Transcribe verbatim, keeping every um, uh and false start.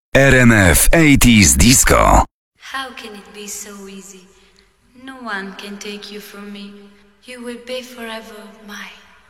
R M F osiemdziesiątych Disco. How can it be so easy? No one can take you from me. You will be forever mine.